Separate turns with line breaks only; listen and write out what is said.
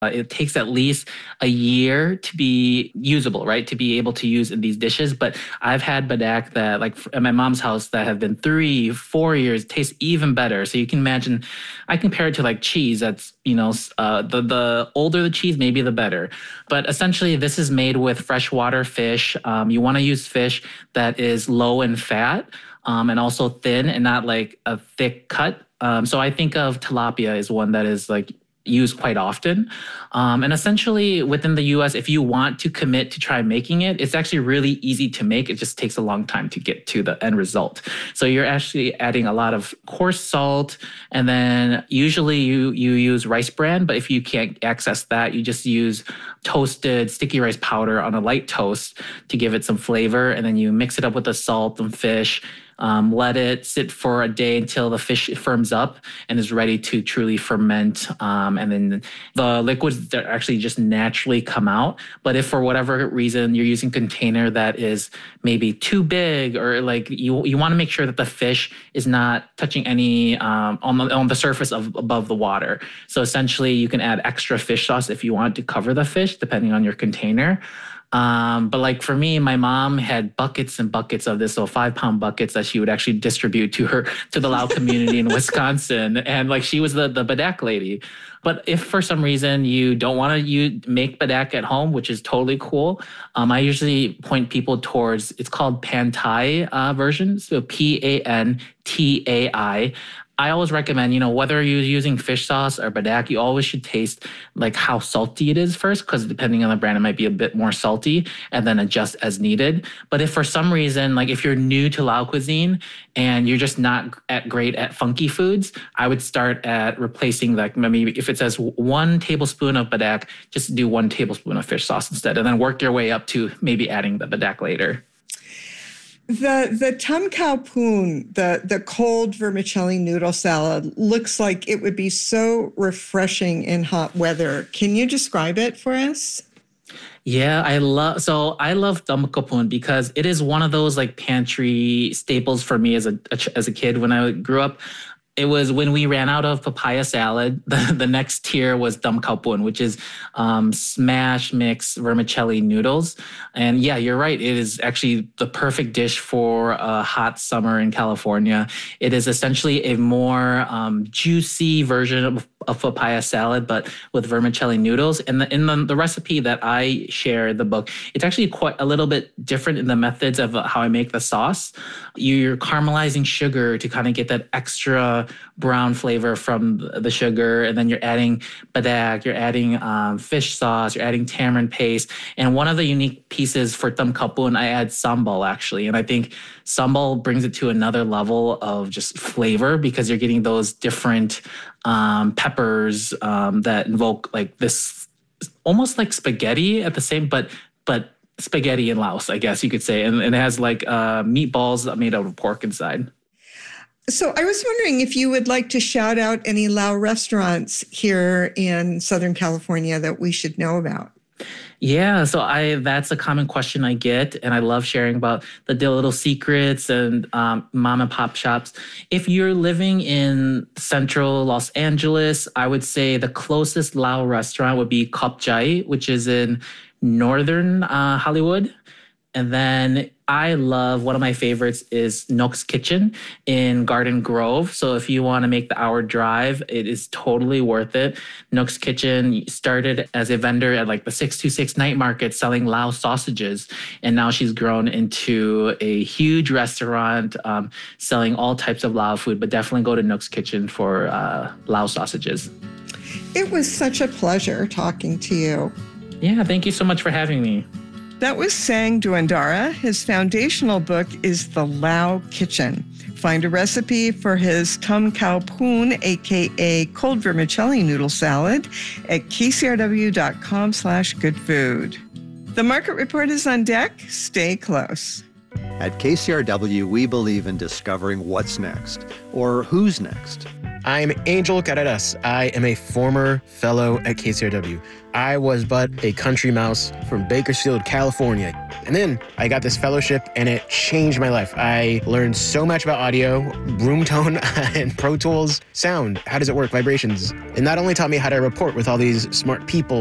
It takes at least a year to be usable, right? To be able to use in these dishes. But I've had badak that, like at my mom's house, that have been 3, 4 years, tastes even better. So you can imagine, I compare it to like cheese. That's, the older the cheese, maybe the better. But essentially, this is made with freshwater fish. You want to use fish that is low in fat, and also thin and not like a thick cut. So I think of tilapia as one that is like used quite often. And essentially within the US, if you want to commit to try making it, it's actually really easy to make. It just takes a long time to get to the end result. So you're actually adding a lot of coarse salt, and then usually you use rice bran, but if you can't access that, you just use toasted sticky rice powder on a light toast to give it some flavor. And then you mix it up with the salt and fish. Let it sit for a day until the fish firms up and is ready to truly ferment. And then the liquids that actually just naturally come out. But if for whatever reason you're using a container that is maybe too big, or like you want to make sure that the fish is not touching any on the surface of above the water. So essentially you can add extra fish sauce if you want to cover the fish, depending on your container. But like for me, my mom had buckets and buckets of this, so 5-pound buckets that she would actually distribute to the Lao community in Wisconsin. And like she was the badak lady. But if for some reason you don't want to make badak at home, which is totally cool, I usually point people towards, it's called Pad Thai version, so PANTAI. I always recommend, whether you're using fish sauce or badak, you always should taste like how salty it is first, because depending on the brand, it might be a bit more salty, and then adjust as needed. But if for some reason, like if you're new to Lao cuisine and you're just not great at funky foods, I would start at replacing, like maybe if it says 1 tablespoon of badak, just do 1 tablespoon of fish sauce instead, and then work your way up to maybe adding the badak later.
The Tom Khao Poon, the cold vermicelli noodle salad, looks like it would be so refreshing in hot weather. Can you describe it for us?
Yeah, I love Tom Khao Poon because it is one of those like pantry staples for me as a kid when I grew up. It was when we ran out of papaya salad, the next tier was Tom Khao Poon, which is smash mix vermicelli noodles. And yeah, you're right. It is actually the perfect dish for a hot summer in California. It is essentially a more juicy version of papaya salad, but with vermicelli noodles. And in the recipe that I share in the book, it's actually quite a little bit different in the methods of how I make the sauce. You're caramelizing sugar to kind of get that extra brown flavor from the sugar, and then you're adding badak, you're adding fish sauce, you're adding tamarind paste. And one of the unique pieces for Tom Khao Poon, I add sambal actually. And I think sambal brings it to another level of just flavor because you're getting those different peppers that invoke like this almost like spaghetti at the same, but spaghetti in Laos, I guess you could say. And it has like meatballs made out of pork inside.
So I was wondering if you would like to shout out any Lao restaurants here in Southern California that we should know about.
Yeah, so that's a common question I get, and I love sharing about the little secrets and mom and pop shops. If you're living in central Los Angeles, I would say the closest Lao restaurant would be Kop Chai, which is in northern Hollywood. And then I love, one of my favorites is Nook's Kitchen in Garden Grove. So if you want to make the hour drive, it is totally worth it. Nook's Kitchen started as a vendor at like the 626 night market selling Lao sausages. And now she's grown into a huge restaurant selling all types of Lao food, but definitely go to Nook's Kitchen for Lao sausages.
It was such a pleasure talking to you.
Yeah, thank you so much for having me.
That was Sang Duandara. His foundational book is The Lao Kitchen. Find a recipe for his Tom Khao Poon, a.k.a. cold vermicelli noodle salad, at kcrw.com/goodfood. The Market Report is on deck. Stay close.
At KCRW, we believe in discovering what's next, or who's next. I'm Angel Carreras. I am a former fellow at KCRW. I was but a country mouse from Bakersfield, California. And then I got this fellowship and it changed my life. I learned so much about audio, room tone, and Pro Tools, sound. How does it work? Vibrations. It not only taught me how to report with all these smart people